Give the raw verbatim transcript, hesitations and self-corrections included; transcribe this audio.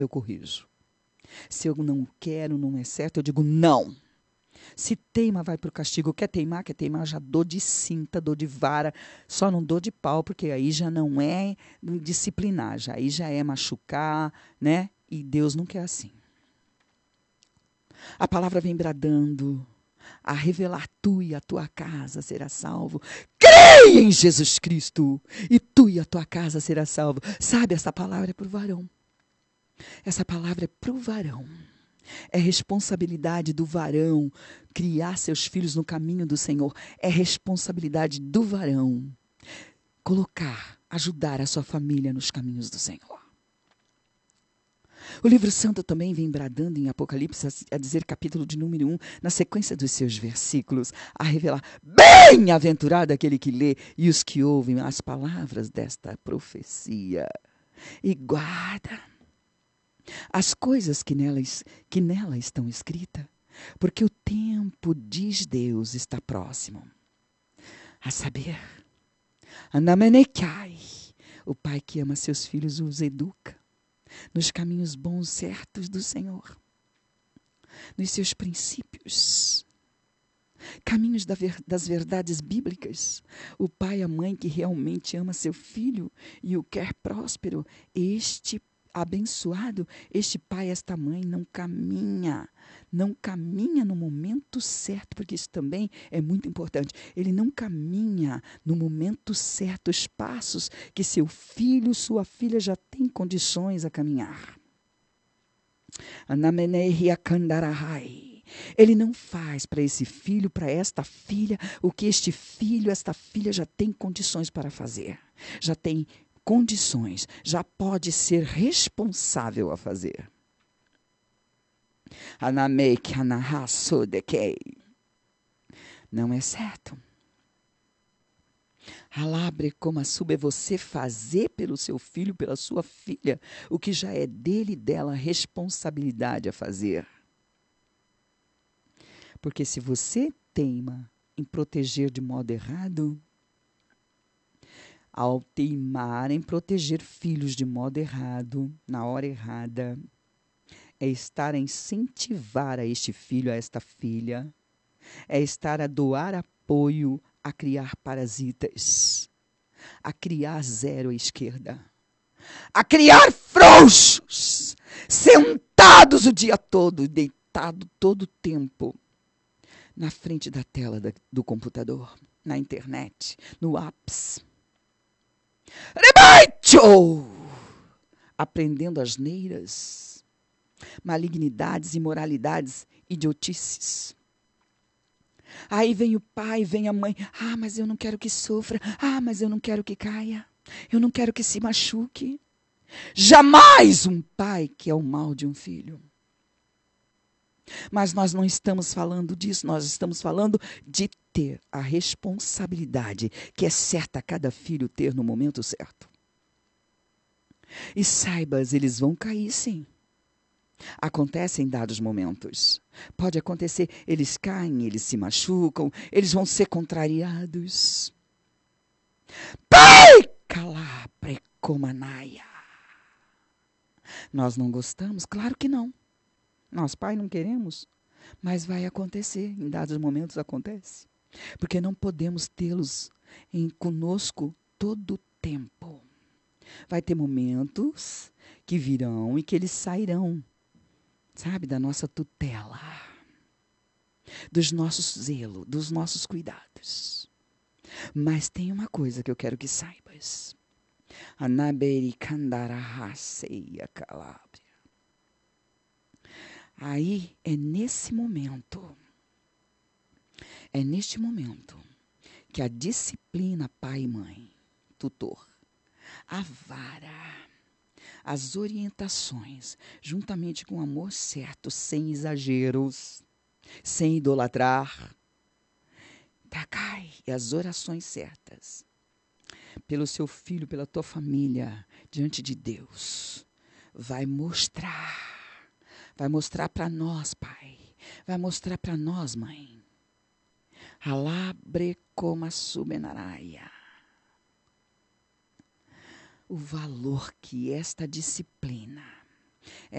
eu corrijo. Se eu não quero, não é certo, eu digo não. Se teima, vai para o castigo. Quer teimar, quer teimar, já dou de cinta, dou de vara, só não dou de pau, porque aí já não é disciplinar, já, aí já é machucar, né? E Deus não quer assim. A palavra vem bradando, a revelar: tu e a tua casa será salvo. Creia em Jesus Cristo, e tu e a tua casa será salvo. Sabe, essa palavra é para o varão. Essa palavra é para o varão. É responsabilidade do varão criar seus filhos no caminho do Senhor. É responsabilidade do varão colocar, ajudar a sua família nos caminhos do Senhor. O livro santo também vem bradando em Apocalipse, a dizer, capítulo de número um, na sequência dos seus versículos, a revelar: bem-aventurado aquele que lê e os que ouvem as palavras desta profecia e guarda as coisas que nelas, que nela estão escritas, porque o tempo, diz Deus, está próximo. A saber, Anamenecai, o pai que ama seus filhos os educa nos caminhos bons, certos do Senhor, nos seus princípios, caminhos da ver, das verdades bíblicas. O pai e a mãe que realmente ama seu filho e o quer próspero, este abençoado, este pai, esta mãe não caminha, não caminha no momento certo, porque isso também é muito importante. Ele não caminha no momento certo, os passos que seu filho, sua filha já tem condições a caminhar. Ele não faz para esse filho, para esta filha, o que este filho, esta filha já tem condições para fazer. Já tem condições, já pode ser responsável a fazer. Não é certo. Alabre como a sub é você fazer pelo seu filho, pela sua filha, o que já é dele e dela responsabilidade a fazer. Porque se você teima em proteger de modo errado, ao teimar em proteger filhos de modo errado, na hora errada, é estar a incentivar a este filho, a esta filha, é estar a doar apoio a criar parasitas, a criar zero à esquerda, a criar frouxos, sentados o dia todo, deitado todo o tempo, na frente da tela da, do computador, na internet, no apps. Rebaixo! Aprendendo asneiras, malignidades, imoralidades, idiotices. Aí vem o pai, vem a mãe. Ah, mas eu não quero que sofra. Ah, mas eu não quero que caia. Eu não quero que se machuque. Jamais um pai quer o mal de um filho. Mas nós não estamos falando disso, nós estamos falando de ter a responsabilidade que é certa a cada filho ter no momento certo. E saibas, eles vão cair sim. Acontece em dados momentos. Pode acontecer, eles caem, eles se machucam, eles vão ser contrariados. Pai! Calabrecomanaia. Nós não gostamos? Claro que não. Nós, pai, não queremos, mas vai acontecer, em dados momentos acontece. Porque não podemos tê-los em conosco todo o tempo. Vai ter momentos que virão e que eles sairão, sabe, da nossa tutela, dos nossos zelos, dos nossos cuidados. Mas tem uma coisa que eu quero que saibas. Anabericandarahasseia Calabria. Aí é nesse momento, é neste momento que a disciplina pai e mãe, tutor, a vara, as orientações, juntamente com o amor certo, sem exageros, sem idolatrar, tacai, e as orações certas, pelo seu filho, pela tua família, diante de Deus, vai mostrar, vai mostrar para nós, pai, vai mostrar para nós, mãe, alabre como a subenaraia, o valor que esta disciplina